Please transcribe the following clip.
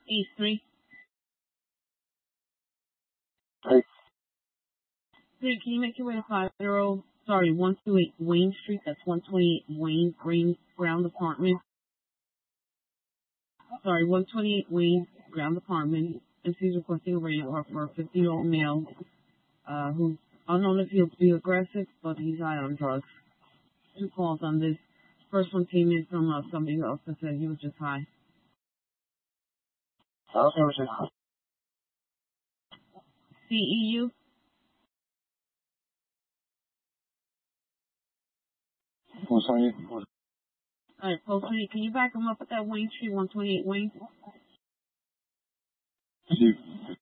83. Hey, 3, can you make your way to 128 Wayne Street? That's 128 Wayne Green Ground Apartment. 128 Wayne Ground Apartment. And she's requesting a radio for a 50-year-old male who's unknown if he'll be aggressive, but he's high on drugs. 2 calls on this. First one came in from somebody else that said he was just high. CEU? Alright, Post 3, can you back him up at that Wayne Street, 128 Wayne?